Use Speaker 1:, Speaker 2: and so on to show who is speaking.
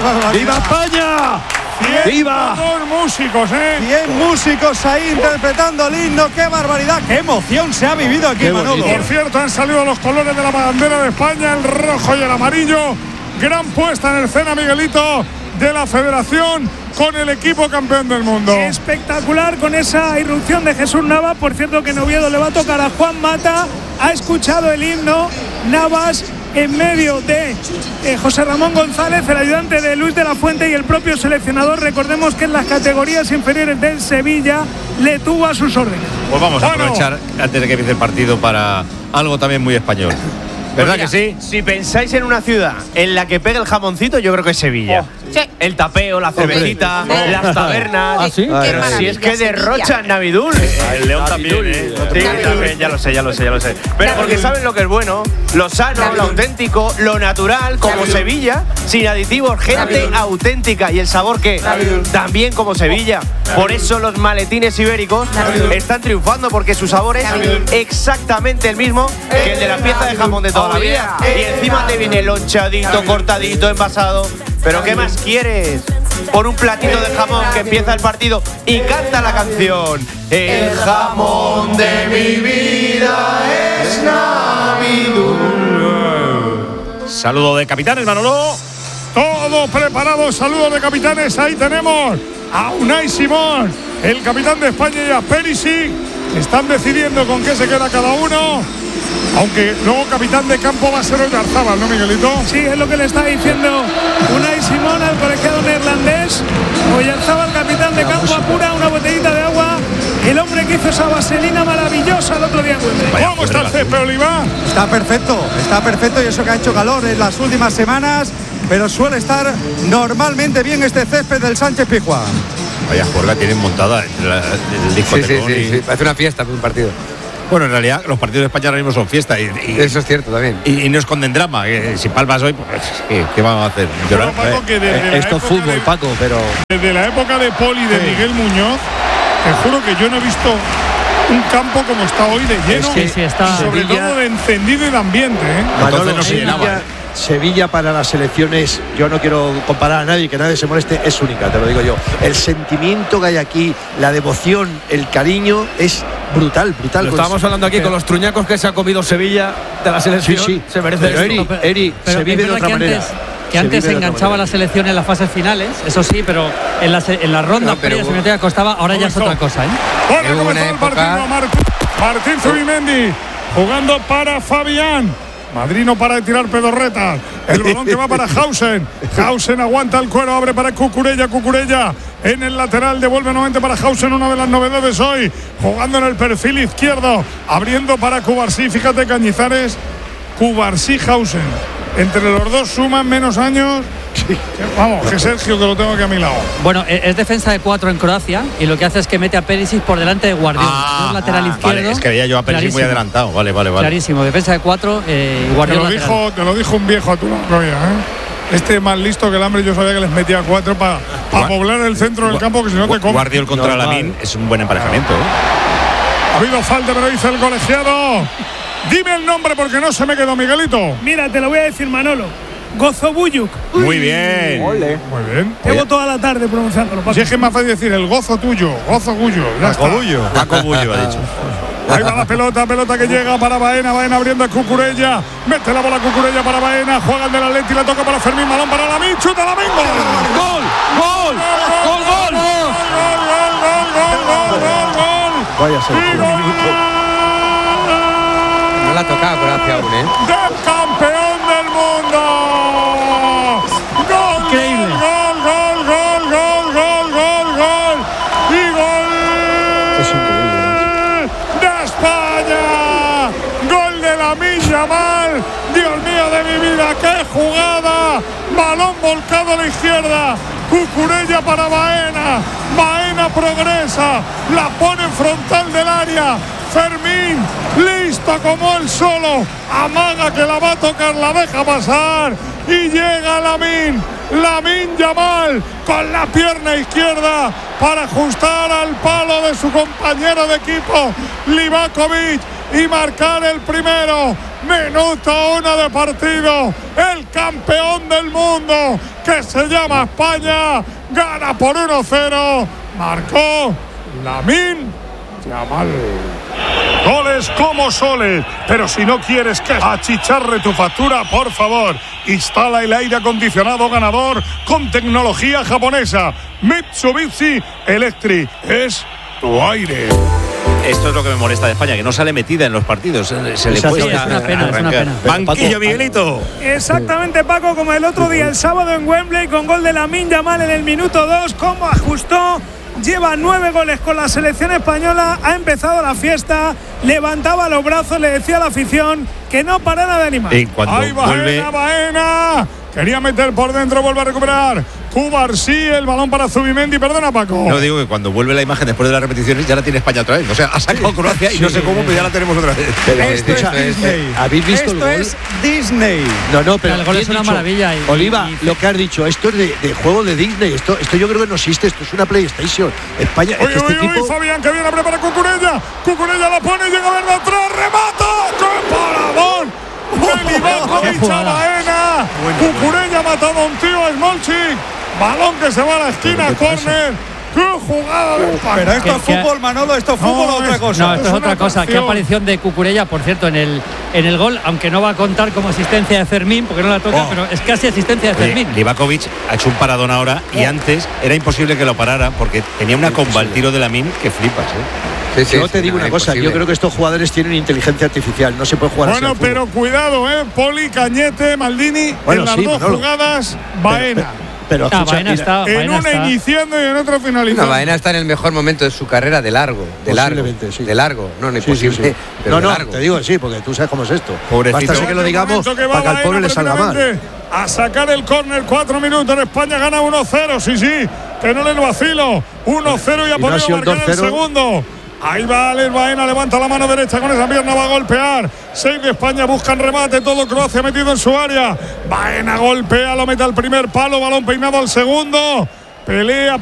Speaker 1: ¡Viva España! ¡Viva!
Speaker 2: 100 músicos,
Speaker 3: 100 músicos ahí interpretando el himno. ¡Qué barbaridad! ¡Qué emoción se ha vivido aquí, Manolo!
Speaker 2: Por cierto, han salido los colores de la bandera de España, el rojo y el amarillo. Gran puesta en escena, Miguelito, de la Federación con el equipo campeón del mundo.
Speaker 4: Espectacular con esa irrupción de Jesús Navas. Por cierto, que en Oviedo le va a tocar a Juan Mata. Ha escuchado el himno Navas en medio de José Ramón González, el ayudante de Luis de la Fuente y el propio seleccionador. Recordemos que en las categorías inferiores del Sevilla le tuvo a sus órdenes.
Speaker 1: Pues vamos a aprovechar antes de que empiece el partido para algo también muy español. ¿Verdad que sí?
Speaker 5: Si pensáis en una ciudad en la que pega el jamoncito, yo creo que es Sevilla. Sí. El tapeo, la cervecita, las tabernas.
Speaker 1: ¿Ah, sí?
Speaker 5: Pero si es que derrochan Navidul.
Speaker 1: El León también,
Speaker 5: Sí, también, ya lo sé. Pero porque saben lo que es bueno, lo sano, lo auténtico, lo natural, como Sevilla, sin aditivos, gente auténtica. Y el sabor que también como Sevilla. Por eso los maletines ibéricos están triunfando, porque su sabor es exactamente el mismo que el de la pieza de jamón de toda la vida. Y encima te viene lonchadito, cortadito, envasado. ¿Pero qué más quieres? Por un platito de jamón que empieza el partido y canta la canción. El jamón de mi vida es Navidul.
Speaker 1: Saludo de capitanes, Manolo.
Speaker 2: Todo preparado, saludos de capitanes. Ahí tenemos a Unai Simón, el capitán de España, y a Perisic. Están decidiendo con qué se queda cada uno. Aunque luego capitán de campo va a ser Oyarzábal, ¿no, Miguelito?
Speaker 4: Sí, es lo que le está diciendo Unai Simón al colegiado neerlandés. Oyarzábal, capitán de campo, apura una botellita de agua. El hombre que hizo esa vaselina maravillosa el otro día.
Speaker 2: ¿Cómo está el césped, Oliva?
Speaker 3: Está perfecto y eso que ha hecho calor en las últimas semanas, pero suele estar normalmente bien este césped del Sánchez Pizjuán.
Speaker 1: Vaya juerga tienen montada el discoteco.
Speaker 6: Sí, parece una fiesta un partido.
Speaker 1: Bueno, en realidad los partidos de España ahora mismo son fiesta y
Speaker 6: eso es cierto también.
Speaker 1: Y no esconden drama. Si palmas hoy, pues ¿qué vamos a hacer?
Speaker 2: Pero, Paco, que
Speaker 1: esto es fútbol, Paco, pero
Speaker 2: desde la época de Poli y de Miguel Muñoz, te juro que yo no he visto un campo como está hoy de lleno,
Speaker 4: está.
Speaker 2: Sobre todo de encendido y de ambiente.
Speaker 1: Entonces no se llenaba.
Speaker 7: Sevilla para las selecciones, yo no quiero comparar a nadie, que nadie se moleste, es única, te lo digo yo. El sentimiento que hay aquí, la devoción, el cariño es brutal.
Speaker 6: Lo estábamos hablando aquí con los truñacos que se ha comido Sevilla de la selección.
Speaker 7: Sí.
Speaker 6: Se merece
Speaker 7: pero Eri, se vive de otra manera.
Speaker 8: Que antes se enganchaba la selección en las fases finales, eso sí, pero en las rondas previas se costaba, ahora ya es otra cosa,
Speaker 2: Bueno, comenzó el partido. Martín Zubimendi jugando para Fabián. Madrid no para de tirar pedorretas. El balón que va para Hausen. Hausen aguanta el cuero, abre para Cucurella. Cucurella en el lateral, devuelve nuevamente para Hausen, una de las novedades hoy. Jugando en el perfil izquierdo, abriendo para Cubarsí. Fíjate, Cañizares, Cubarsí, Hausen. Entre los dos suman menos años. Vamos, que Sergio, que lo tengo aquí a mi lado.
Speaker 8: Bueno, es defensa de 4 en Croacia y lo que hace es que mete a Perisic por delante de Guardiola, lateral izquierdo.
Speaker 1: Vale, es que veía yo a Perisic muy adelantado. Vale.
Speaker 8: Clarísimo, defensa de 4 y Guardiola.
Speaker 2: Te lo dijo un viejo a tu lado, Este es más listo que el hambre, yo sabía que les metía 4 para poblar el centro del campo, que si no te comes.
Speaker 1: Guardiola contra Lamine es un buen emparejamiento.
Speaker 2: Ha habido falta, pero dice el colegiado. Dime el nombre porque no se me quedó, Miguelito.
Speaker 4: Mira, te lo voy a decir, Manolo. Gozobuyuk.
Speaker 1: Muy bien.
Speaker 2: Muy bien.
Speaker 4: Llevo toda la tarde pronunciándolo.
Speaker 2: Si es que es más fácil decir el gozo tuyo, gozo Gullo.
Speaker 1: Paco Bullo ha dicho.
Speaker 2: Ahí va la pelota que llega para Baena abriendo a Cucurella. Mete la bola a Cucurella para Baena. Juega el de la Leti, la toca para Fermín, balón para Lamine, chuta Lamine.
Speaker 1: ¡Gol!
Speaker 7: Vaya ser.
Speaker 6: No la ha tocado Croacia aún,
Speaker 2: ¡Del campeón del mundo! ¡Gol!
Speaker 4: Increíble.
Speaker 2: ¡Gol! ¡Y gol!
Speaker 7: Es increíble.
Speaker 2: ¡De España! ¡Gol de Lamine Yamal! ¡Dios mío de mi vida! ¡Qué jugada! Balón volcado a la izquierda. Cucurella para Baena. Baena progresa. La pone en frontal del área. Fermín, listo como él solo, amaga que la va a tocar, la deja pasar y llega Lamine Yamal con la pierna izquierda para ajustar al palo de su compañero de equipo Livakovic y marcar el primero. Minuto 1 de partido, el campeón del mundo que se llama España. Gana por 1-0. Marcó Lamine Yamal. Goles como soles, pero si no quieres que achicharre tu factura, por favor, instala el aire acondicionado ganador con tecnología japonesa. Mitsubishi Electric es tu aire.
Speaker 1: Esto es lo que me molesta de España, que no sale metida en los partidos. Se le cuesta.
Speaker 8: Es una pena,
Speaker 1: arrancar.
Speaker 8: es una pena.
Speaker 1: Banquillo, Miguelito.
Speaker 4: Exactamente, Paco, como el otro día, el sábado en Wembley, con gol de Lamine Yamal en el minuto 2. Cómo ajustó. Lleva 9 goles con la selección española. Ha empezado la fiesta. Levantaba los brazos, le decía a la afición que no parara de animar.
Speaker 1: Y cuando
Speaker 2: ¡Ay,
Speaker 1: vuelve.
Speaker 2: Baena! Quería meter por dentro, vuelve a recuperar Cubarsí, el balón para Zubimendi. Perdona, Paco.
Speaker 1: No, digo que cuando vuelve la imagen después de las repeticiones ya la tiene España otra vez. O sea, ha sacado Croacia y no sé cómo, pero ya la tenemos otra vez.
Speaker 7: Pero
Speaker 3: Esto
Speaker 7: escucha,
Speaker 3: es Disney.
Speaker 7: ¿habéis visto
Speaker 3: Esto
Speaker 7: el gol?
Speaker 3: es Disney.
Speaker 7: No, pero
Speaker 8: El gol es
Speaker 7: bien
Speaker 8: una
Speaker 7: dicho.
Speaker 8: maravilla y-
Speaker 7: Oliva,
Speaker 8: y-
Speaker 7: lo que has dicho, esto es de juego de Disney. Esto yo creo que no existe. Esto es una PlayStation. España,
Speaker 2: Uy,
Speaker 7: este
Speaker 2: uy, uy,
Speaker 7: equipo.
Speaker 2: Fabián, que viene a preparar Cucurella. Cucurella la pone, llega a verla atrás, remata. ¡Qué paradón! De Livakovic a Baena. Cucurella ha matado a un tío, Smolcic. Balón que se va a la esquina, córner. ¡Qué jugada de España!
Speaker 3: Pero esto es
Speaker 8: que-
Speaker 3: fútbol, Manolo, esto es fútbol o otra cosa.
Speaker 8: No, esto es
Speaker 2: Es
Speaker 8: otra
Speaker 2: una
Speaker 8: cosa. Qué
Speaker 2: atracción.
Speaker 8: aparición de Cucurella, por cierto, en el gol, aunque no va a contar como asistencia de Fermín, porque no la toca, pero es casi asistencia de Fermín.
Speaker 1: Livakovic ha hecho un paradón ahora y antes era imposible que lo parara porque tenía una comba al tiro de Lamine que flipas, ¿eh?
Speaker 7: Yo te digo una cosa, yo creo que estos jugadores tienen inteligencia artificial, no se puede jugar así
Speaker 2: Bueno,
Speaker 7: al fútbol.
Speaker 2: pero cuidado, Poli, Cañete, Maldini,
Speaker 7: Bueno,
Speaker 2: en las
Speaker 7: sí,
Speaker 2: dos
Speaker 7: Manolo.
Speaker 2: jugadas, Baena.
Speaker 7: Pero escucha,
Speaker 8: Baena
Speaker 7: mira,
Speaker 8: está.
Speaker 2: En
Speaker 8: Baena
Speaker 2: una
Speaker 8: está.
Speaker 2: iniciando y en otra finalizando.
Speaker 9: No, Baena está en el mejor momento de su carrera de largo. De largo.
Speaker 7: Posiblemente, sí.
Speaker 9: De largo. No, no es
Speaker 7: sí, sí,
Speaker 9: posible.
Speaker 7: sí.
Speaker 9: Pero
Speaker 7: No,
Speaker 9: de
Speaker 7: no,
Speaker 9: largo.
Speaker 7: te digo sí, porque tú sabes cómo es esto.
Speaker 1: Pobrecito.
Speaker 7: Basta ser que lo digamos
Speaker 2: Momento
Speaker 7: para que al
Speaker 2: Baena
Speaker 7: pobre le salga mal.
Speaker 2: prácticamente a sacar el córner, 4 minutos. España gana 1-0, sí, que no le vacilo. 1-0 y ha
Speaker 7: Y no ha
Speaker 2: podido
Speaker 7: sido el
Speaker 2: marcar el
Speaker 7: 2-0.
Speaker 2: segundo. Ahí va Alex Baena, levanta la mano derecha con esa pierna, va a golpear. 6 de España, buscan remate, todo Croacia metido en su área. Baena golpea, lo mete al primer palo, balón peinado al segundo. Pelea